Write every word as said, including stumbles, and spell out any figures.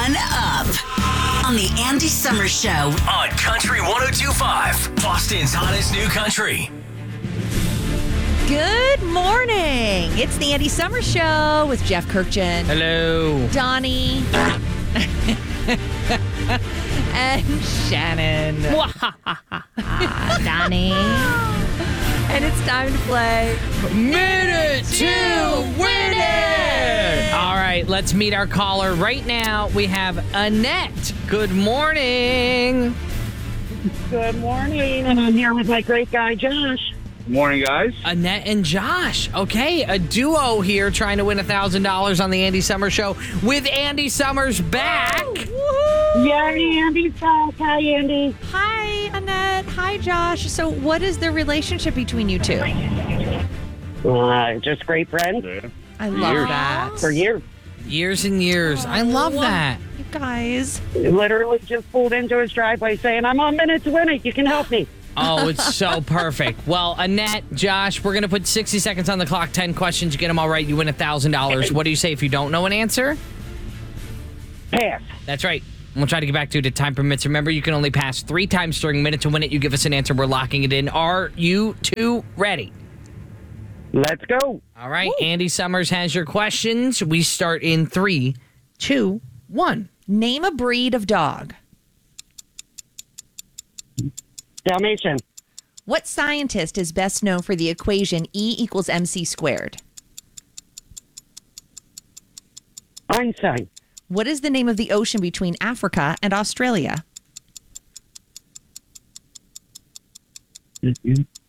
One up on the Andy Summers Show on Country one oh two point five, Boston's hottest new country. Good morning. It's the Andy Summers Show with Jeff Kirkchin. Hello. Donnie. and Shannon. Donnie. And it's time to play Minute to Win It! All right, let's meet our caller right now. We have Annette. Good morning. Good morning, and I'm here with my great guy, Josh. Morning, guys. Annette and Josh. Okay, a duo here trying to win one thousand dollars on the Andy Summers Show with Andy Summers back. Yay, Andy's back. Hi, Andy. Hi, Annette. Hi, Josh. So what is the relationship between you two? Uh, just great friends I love Years. that. for years. Years and years. I love that. You guys. Literally just pulled into his driveway saying, I'm on minute to win it. You can help me. Oh, it's so perfect. Well, Annette, Josh, we're going to put sixty seconds on the clock, ten questions. You get them all right, you win one thousand dollars. What do you say if you don't know an answer? Pass. That's right. We'll try to get back to it if time permits. Remember, you can only pass three times during Minute to Win It. You give us an answer, we're locking it in. Are you two ready? Let's go. All right, Woo. Andy Summers has your questions. We start in three, two, one. Name a breed of dog. Dalmatian. What scientist is best known for the equation E equals mc squared? Einstein. What is the name of the ocean between Africa and Australia?